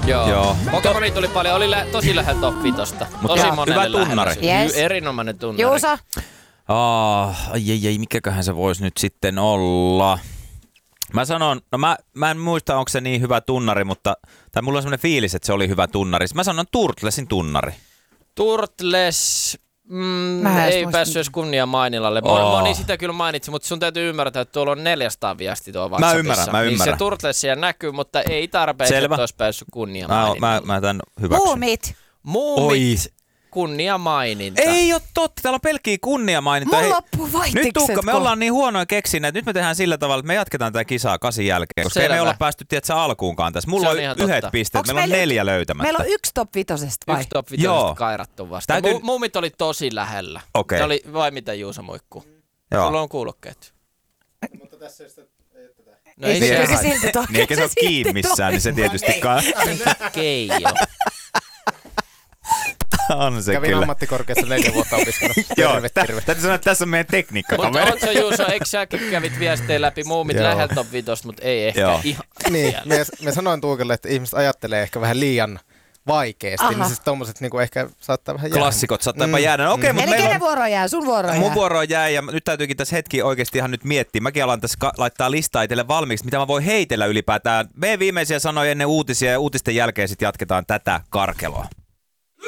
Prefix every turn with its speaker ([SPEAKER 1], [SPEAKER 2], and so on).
[SPEAKER 1] Joo.
[SPEAKER 2] Pokemoni tuli paljon, oli tosi lähellä top 5. Tosi monelle
[SPEAKER 1] hyvä tunnari.
[SPEAKER 2] Yes. Erinomainen tunnari.
[SPEAKER 1] Juuso? Mikäköhän se voisi nyt sitten olla? Mä sanon, mä en muista, onko se niin hyvä tunnari, tai mulla on semmoinen fiilis, että se oli hyvä tunnari. Mä sanon Turtlesin tunnari.
[SPEAKER 2] Turtles... ei päässyt edes kunnia mainilalle. Moni sitä kyllä mainitsi, mutta sun täytyy ymmärtää, että tuolla on 400 viestiä tuolla WhatsAppissa.
[SPEAKER 1] Mä ymmärrän.
[SPEAKER 2] Niin se Turtles siellä näkyy, mutta ei tarpeeksi, että olisi päässyt kunnia mainilalle.
[SPEAKER 1] Mä tämän hyväksyn.
[SPEAKER 2] Muumit. Kunnia maininta.
[SPEAKER 1] Ei oo totta, täällä on pelkkiä kunnia maininta.
[SPEAKER 3] Mulla loppuu vaihdikset.
[SPEAKER 1] Nyt Tuukka, me ollaan niin huonoja keksineet, että nyt me tehdään sillä tavalla, että me jatketaan tätä kisaa 8 jälkeen, koska ei me olla päästy alkuunkaan tässä. Mulla on 1 pisteet, meillä on 4 löytämättä.
[SPEAKER 3] Meillä on 1 top 5 vai?
[SPEAKER 2] 1 top 5 kairattu vasta. Muumit oli tosi lähellä.
[SPEAKER 1] Okei.
[SPEAKER 2] Oli vai mitä Juuso moikkuu?
[SPEAKER 1] Joo.
[SPEAKER 2] Sulla on kuulokkeet.
[SPEAKER 4] Mutta tässä ei sitä tätä.
[SPEAKER 2] No ei se
[SPEAKER 3] silti toki.
[SPEAKER 1] Niin eikä se ole kiinni missään, niin se tietysti
[SPEAKER 2] Keijo.
[SPEAKER 1] On se
[SPEAKER 4] Kävin
[SPEAKER 1] kyllä.
[SPEAKER 4] ammattikorkeassa 4 vuotta opiskellut. Terve.
[SPEAKER 1] Täytyy sanoa, että tässä on meidän tekniikkakaveri.
[SPEAKER 2] Mutta ootko Juuso, eikö säkin kävit viestejä läpi Muumit lähellä top 5, mutta ei ehkä ihan
[SPEAKER 4] niin, me sanoin Tuukelle, että ihmiset ajattelee ehkä vähän liian vaikeasti, niin siis tommoset niinku ehkä saattaa vähän jäädä.
[SPEAKER 1] Klassikot saattaa jopa jäädä. No, okei,
[SPEAKER 3] eli kenen vuoro jää? Sun vuoro jää?
[SPEAKER 1] Mun vuoro jää ja nyt täytyykin tässä hetki oikeasti ihan nyt miettiä. Mäkin alan tässä laittaa listaa itselle valmiiksi, mitä mä voin heitellä ylipäätään. Meidän viimeisiä sanoja ennen uutisia ja uutisten jälkeen sitten jatketaan tätä karkeloa.